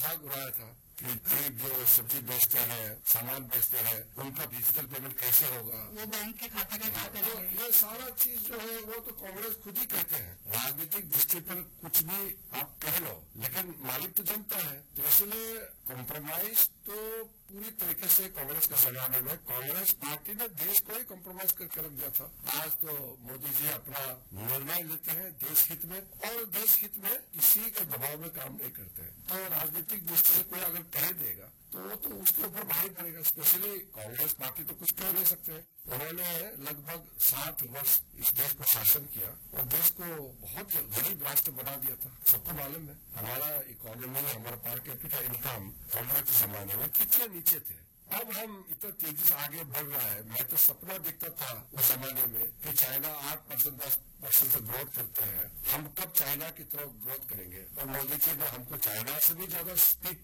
भाग उड़ाया था कि गरीब जो सब्जी बेचते हैं, सामान बेचते हैं, उनका डिजिटल पेमेंट कैसे होगा, वो बैंक के खाते का क्या करेंगे। ये सारा चीज जो है वो तो कांग्रेस खुद ही कहते हैं। राजनीतिक दृष्टि पर कुछ भी आप कह लो, लेकिन मालिक तो जनता है। तो इसलिए कॉम्प्रोमाइज तो पूरी तरीके से कांग्रेस के जमाने में कांग्रेस पार्टी ने देश को ही कॉम्प्रोमाइज करके रख दिया था। आज तो मोदी जी अपना निर्णय लेते हैं देश हित में, और देश हित में किसी के दबाव में काम नहीं करते। तो राजनीतिक दृष्टि से कोई अगर कह देगा तो उसके ऊपर भारी पड़ेगा। स्पेशली कांग्रेस पार्टी तो कुछ कह नहीं सकते। उन्होंने लगभग 60 वर्ष इस देश को शासन किया और देश को बहुत गरीब राष्ट्र बना दिया था। सबको मालूम है हमारा इकोनॉमी, हमारा पर कैपिटा इनकम कांग्रेस के जमाने में कितने नीचे थे। अब हम इतना तेजी से आगे बढ़ रहा है। मैं तो सपना देखता था उस जमाने में कि चाइना 8% 10% से ग्रोथ करते हैं, हम कब चाइना की तरफ ग्रोथ करेंगे। और मोदी जी ने हमको चाइना से भी ज्यादा स्पीड